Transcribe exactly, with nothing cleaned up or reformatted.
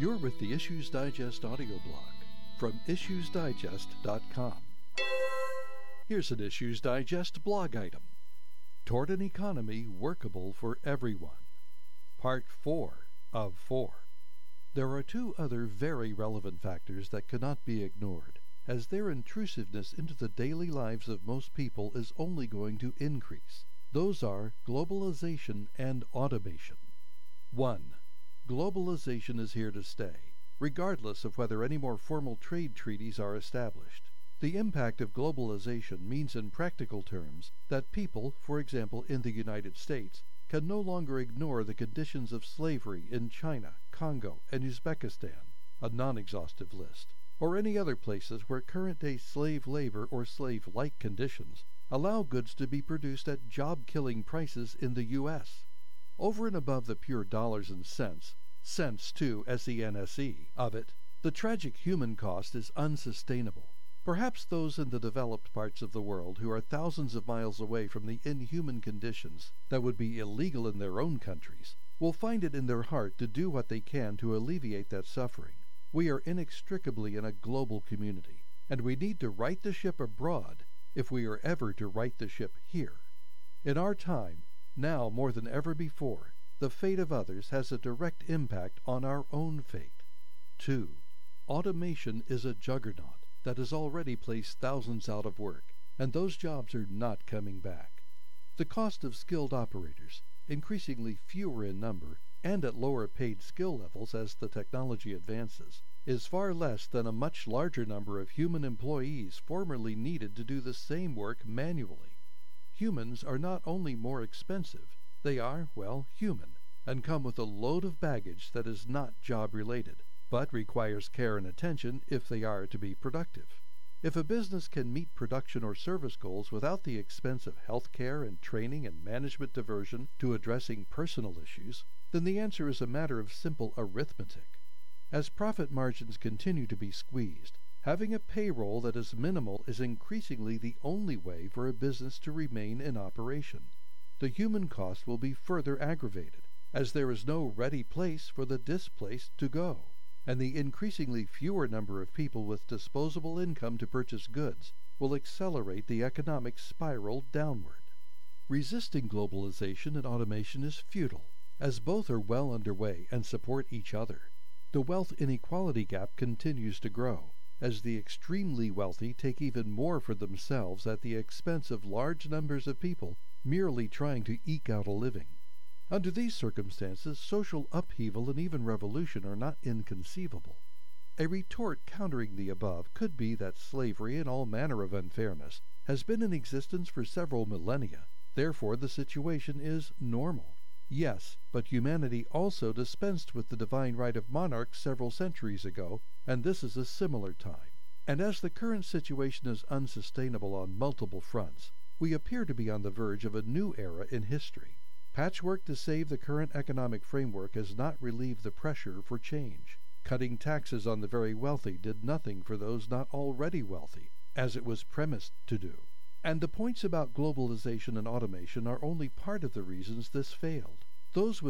You're with the Issues Digest audio blog from issues digest dot com. Here's an Issues Digest blog item. Toward an economy workable for everyone. Part four of four. There are two other very relevant factors that cannot be ignored, as their intrusiveness into the daily lives of most people is only going to increase. Those are globalization and automation. one. Globalization is here to stay, regardless of whether any more formal trade treaties are established. The impact of globalization means in practical terms that people, for example in the United States, can no longer ignore the conditions of slavery in China, Congo, and Uzbekistan, a non-exhaustive list, or any other places where current-day slave labor or slave-like conditions allow goods to be produced at job-killing prices in the U S Over and above the pure dollars and cents, cents too, S E N S E, of it, the tragic human cost is unsustainable. Perhaps those in the developed parts of the world who are thousands of miles away from the inhuman conditions that would be illegal in their own countries will find it in their heart to do what they can to alleviate that suffering. We are inextricably in a global community, and we need to right the ship abroad if we are ever to right the ship here. In our time, now more than ever before, the fate of others has a direct impact on our own fate. two. Automation is a juggernaut that has already placed thousands out of work, and those jobs are not coming back. The cost of skilled operators, increasingly fewer in number and at lower paid skill levels as the technology advances, is far less than a much larger number of human employees formerly needed to do the same work manually. Humans are not only more expensive, they are, well, human, and come with a load of baggage that is not job-related, but requires care and attention if they are to be productive. If a business can meet production or service goals without the expense of health care and training and management diversion to addressing personal issues, then the answer is a matter of simple arithmetic. As profit margins continue to be squeezed, having a payroll that is minimal is increasingly the only way for a business to remain in operation. The human cost will be further aggravated, as there is no ready place for the displaced to go, and the increasingly fewer number of people with disposable income to purchase goods will accelerate the economic spiral downward. Resisting globalization and automation is futile, as both are well underway and support each other. The wealth inequality gap continues to grow, as the extremely wealthy take even more for themselves at the expense of large numbers of people merely trying to eke out a living. Under these circumstances, social upheaval and even revolution are not inconceivable. A retort countering the above could be that slavery and all manner of unfairness has been in existence for several millennia, therefore the situation is normal. Yes, but humanity also dispensed with the divine right of monarchs several centuries ago, and this is a similar time. And as the current situation is unsustainable on multiple fronts, we appear to be on the verge of a new era in history. Patchwork to save the current economic framework has not relieved the pressure for change. Cutting taxes on the very wealthy did nothing for those not already wealthy, as it was premised to do. And the points about globalization and automation are only part of the reasons this failed. Those with